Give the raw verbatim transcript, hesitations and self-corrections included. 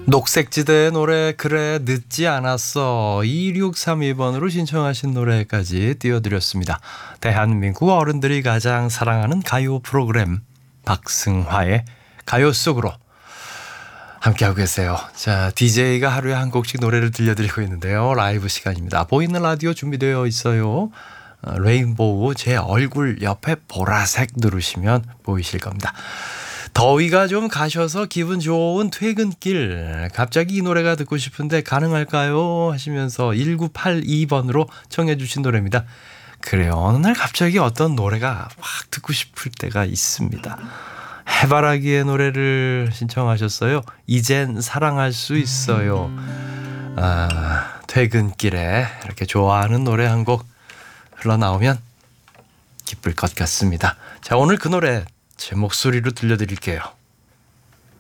녹색지대의 노래 그래 늦지 않았어 이육삼이 번으로 신청하신 노래까지 띄워드렸습니다. 대한민국 어른들이 가장 사랑하는 가요 프로그램 박승화의 가요 속으로 함께하고 계세요. 자, 디제이가 하루에 한 곡씩 노래를 들려드리고 있는데요. 라이브 시간입니다. 보이는 라디오 준비되어 있어요. 어, 레인보우 제 얼굴 옆에 보라색 누르시면 보이실 겁니다. 더위가 좀 가셔서 기분 좋은 퇴근길 갑자기 이 노래가 듣고 싶은데 가능할까요? 하시면서 일구팔이 번으로 청해 주신 노래입니다. 그래요. 어느 날 갑자기 어떤 노래가 확 듣고 싶을 때가 있습니다. 해바라기의 노래를 신청하셨어요. 이젠 사랑할 수 있어요. 아, 퇴근길에 이렇게 좋아하는 노래 한 곡 흘러나오면 기쁠 것 같습니다. 자, 오늘 그 노래 제 목소리로 들려드릴게요.